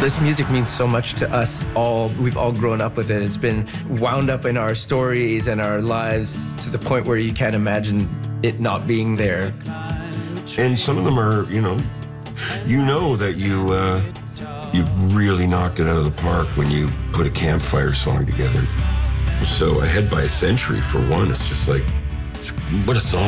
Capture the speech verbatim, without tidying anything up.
This music means so much to us all. We've all grown up with it. It's been wound up in our stories and our lives to the point where you can't imagine it not being there. And some of them are, you know, you know that you, uh, you've really knocked it out of the park when you put a campfire song together. So Ahead by a Century, for one, it's just like, what a song.